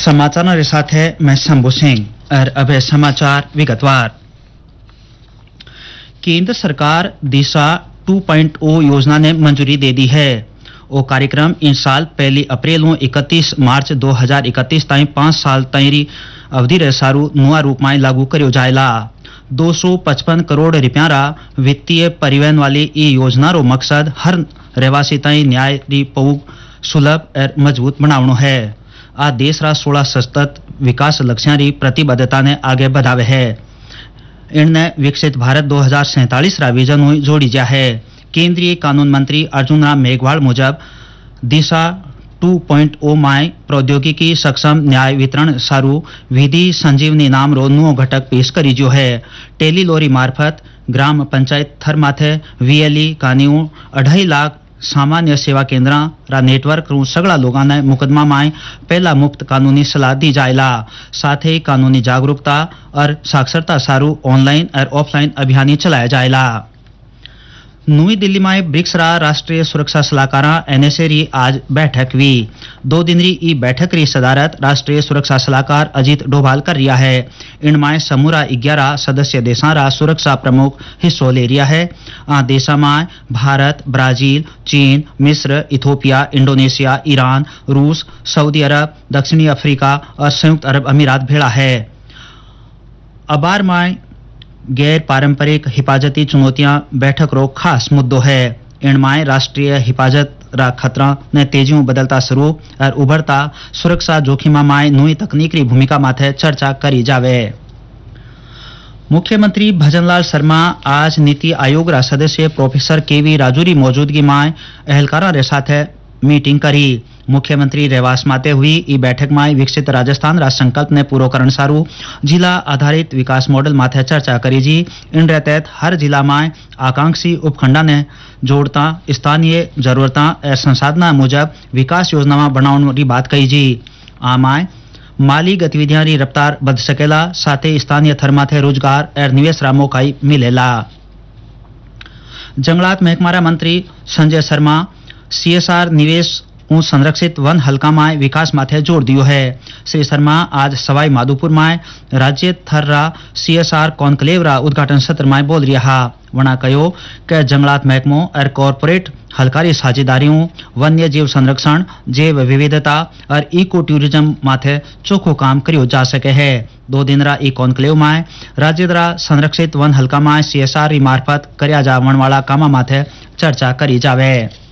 समाचार के साथ है मैं शंभू सिंह और अब है समाचार विगतवार। केंद्र सरकार दिशा 2.0 योजना ने मंजूरी दे दी है। वो कार्यक्रम इस साल 1 अप्रैल 31 मार्च 2031 ताईं 5 साल ताईं अवधि रे सारू नुआ रूप में लागू करो जाएला। 255 करोड़ रुपया रा वित्तीय परिवहन वाली ई योजना रो मकसद हर रहवासी ताईं न्याय री पहुंच सुलभ और मजबूत बनावनो है। आ देश रा 16 सतत विकास लक्ष्यों री प्रतिबद्धता ने आगे बढ़ावे है। इनने विकसित भारत 2047 रा विजन हुई जोड़ी जा है। केंद्रीय कानून मंत्री अर्जुन राम मेघवाल मुजब दिशा 2.0 में प्रौद्योगिकी सक्षम न्याय वितरण सारू विधि संजीवनी नाम रो नुओ घटक पेश करी जो है। टेली लोरी मार्फत ग्राम पंचायत थर माथे वीएलई कानियों 2.5 लाख सामान्य सेवा केंद्र रा नेटवर्क रू सगड़ा लोगों ने मुकदमा में पहला मुफ्त कानूनी सलाह दी जाएला। साथ ही कानूनी जागरूकता और साक्षरता सारू ऑनलाइन और ऑफलाइन अभियान चलाया जाएला। नई दिल्ली में ब्रिक्स रा राष्ट्रीय सुरक्षा सलाहकार एनएसए री आज बैठक हुई। 2 दिन री ई बैठक री सदारत राष्ट्रीय सुरक्षा सलाहकार अजीत डोभाल कर रिया है। इनमें समूरा 11 सदस्य देशों रा सुरक्षा प्रमुख हिस्सों ले रिया है। देशों में भारत, ब्राजील, चीन, मिस्र, इथोपिया, इंडोनेशिया, ईरान, रूस, सऊदी अरब, दक्षिणी अफ्रीका और संयुक्त अरब अमीरात भेड़ा है। अबार में गैर पारंपरिक हिफाजती चुनौतियां बैठक रो खास मुद्दों है। इनमें राष्ट्रीय हिफाजत रा खतरा ने तेजी में बदलता स्वरूप और उभरता सुरक्षा जोखिमा में नई तकनीकी भूमिका माथे चर्चा करी जावे। मुख्यमंत्री भजनलाल शर्मा आज नीति आयोग रा सदस्य प्रोफेसर केवी राजू री मौजूदगी में अहलकारों के साथ मीटिंग करी। मुख्यमंत्री रेवास माते हुई ई बैठक में विकसित राजस्थान रा संकल्प ने पूरो करण सारू जिला आधारित विकास मॉडल माथे चर्चा करी जी। इन तहत हर जिला में आकांक्षी उपखंडा ने जोड़ता स्थानीय जरूरता और संसाधना मुजब विकास योजना में बनाने की बात कही जी। आमाय माली गतिविधियां री रफ्तार बद सकेला, साथ ही स्थानीय थर माथे रोजगार और निवेश रा मौका मिलेला। जंगलात महकमा मंत्री संजय शर्मा सीएसआर निवेश संरक्षित वन हल्का में विकास माथे जोड़ दियो है। श्री शर्मा आज सवाई माधोपुर में राज्य थर रा सीएसआर कॉन्क्लेव रा उद्घाटन सत्र में बोल रहा। वना कहो कि जंगलात महकमों और कॉरपोरेट हलकारी साझेदारियों वन्य जीव संरक्षण, जैव विविधता और इको टूरिज्म माथे चोखो काम करियो जा सके है। 2 दिन रा ई कॉन्क्लेव में राज्य रा संरक्षित वन हल्का में सीएसआर मार्फत कर्या जावन वाला कामा माथे चर्चा करी जावे।